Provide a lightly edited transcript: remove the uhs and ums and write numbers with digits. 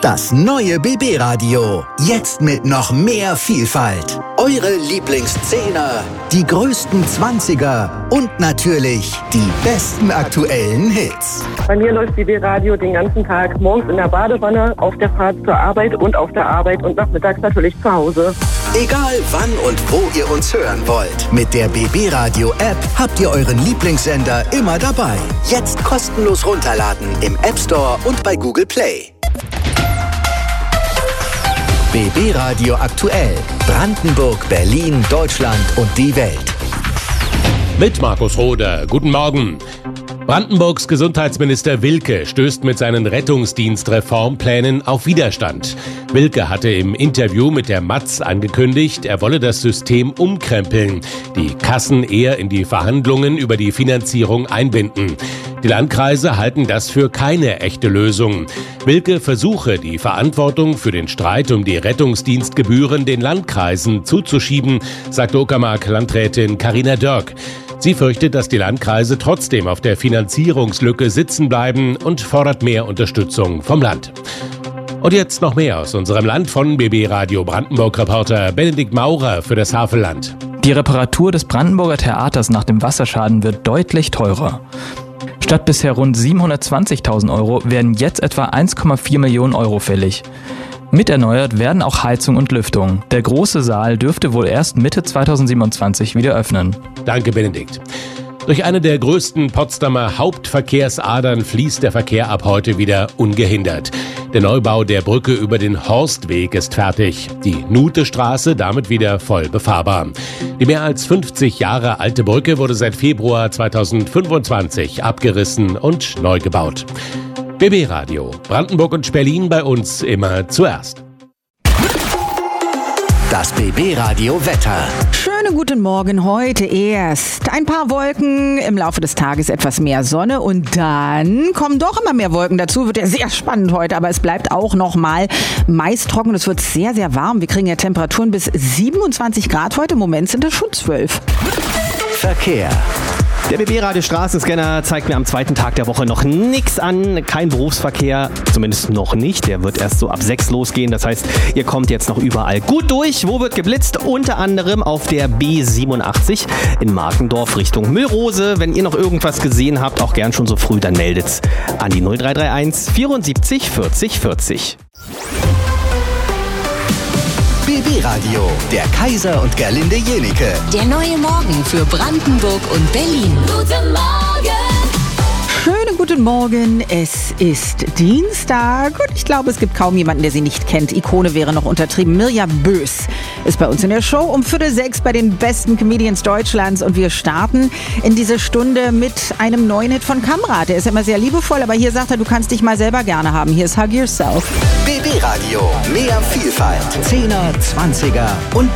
Das neue BB Radio. Jetzt mit noch mehr Vielfalt. Eure Lieblingszehner, die größten 20er und natürlich die besten aktuellen Hits. Bei mir läuft BB Radio den ganzen Tag, morgens in der Badewanne, auf der Fahrt zur Arbeit und auf der Arbeit und nachmittags natürlich zu Hause. Egal wann und wo ihr uns hören wollt, mit der BB Radio App habt ihr euren Lieblingssender immer dabei. Jetzt kostenlos runterladen im App Store und bei Google Play. BB Radio aktuell. Brandenburg, Berlin, Deutschland und die Welt. Mit Markus Roder. Guten Morgen. Brandenburgs Gesundheitsminister Wilke stößt mit seinen Rettungsdienstreformplänen auf Widerstand. Wilke hatte im Interview mit der Matz angekündigt, er wolle das System umkrempeln, die Kassen eher in die Verhandlungen über die Finanzierung einbinden. Die Landkreise halten das für keine echte Lösung. Wilke versuche, die Verantwortung für den Streit um die Rettungsdienstgebühren den Landkreisen zuzuschieben, sagte Uckermark-Landrätin Carina Dörk. Sie fürchtet, dass die Landkreise trotzdem auf der Finanzierungslücke sitzen bleiben und fordert mehr Unterstützung vom Land. Und jetzt noch mehr aus unserem Land von BB Radio Brandenburg-Reporter Benedikt Maurer für das Havelland. Die Reparatur des Brandenburger Theaters nach dem Wasserschaden wird deutlich teurer. Statt bisher rund 720.000 Euro werden jetzt etwa 1,4 Millionen Euro fällig. Mit erneuert werden auch Heizung und Lüftung. Der große Saal dürfte wohl erst Mitte 2027 wieder öffnen. Danke, Benedikt. Durch eine der größten Potsdamer Hauptverkehrsadern fließt der Verkehr ab heute wieder ungehindert. Der Neubau der Brücke über den Horstweg ist fertig. Die Nutestraße damit wieder voll befahrbar. Die mehr als 50 Jahre alte Brücke wurde seit Februar 2025 abgerissen und neu gebaut. BB Radio, Brandenburg und Berlin bei uns immer zuerst. Das BB Radio Wetter. Schönen guten Morgen, heute erst ein paar Wolken, im Laufe des Tages etwas mehr Sonne und dann kommen doch immer mehr Wolken dazu. Wird ja sehr spannend heute, aber es bleibt auch noch mal meist trocken. Es wird sehr, sehr warm. Wir kriegen ja Temperaturen bis 27 Grad heute. Im Moment sind es schon 12. Verkehr. Der BB-Radio Straßenscanner zeigt mir am zweiten Tag der Woche noch nichts an. Kein Berufsverkehr, zumindest noch nicht. Der wird erst so ab 6 losgehen. Das heißt, ihr kommt jetzt noch überall gut durch. Wo wird geblitzt? Unter anderem auf der B87 in Markendorf Richtung Müllrose. Wenn ihr noch irgendwas gesehen habt, auch gern schon so früh, dann meldet's an die 0331 74 40 40. BB Radio, der Kaiser und Gerlinde Jenike. Der neue Morgen für Brandenburg und Berlin. Guten Morgen! Schönen guten Morgen, es ist Dienstag und ich glaube, es gibt kaum jemanden, der sie nicht kennt. Ikone wäre noch untertrieben. Mirja Bös ist bei uns in der Show um 5:45 bei den besten Comedians Deutschlands und wir starten in diese Stunde mit einem neuen Hit von Kamrat. Der ist ja immer sehr liebevoll, aber hier sagt er, du kannst dich mal selber gerne haben. Hier ist Hug Yourself. BB Radio, mehr Vielfalt, 10er, 20er und